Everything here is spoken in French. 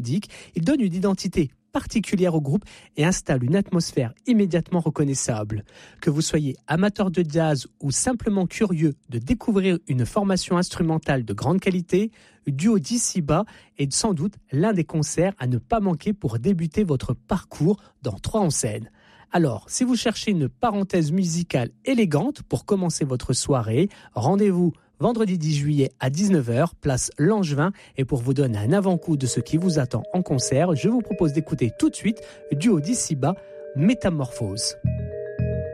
Il donne une identité particulière au groupe et installe une atmosphère immédiatement reconnaissable. Que vous soyez amateur de jazz ou simplement curieux de découvrir une formation instrumentale de grande qualité, Duo d'Ici-Bas est sans doute l'un des concerts à ne pas manquer pour débuter votre parcours dans 3 en scène. Alors, si vous cherchez une parenthèse musicale élégante pour commencer votre soirée, rendez-vous vendredi 10 juillet à 19h, place Langevin. Et pour vous donner un avant-goût de ce qui vous attend en concert, je vous propose d'écouter tout de suite Duo d'Ici-Bas, Métamorphose.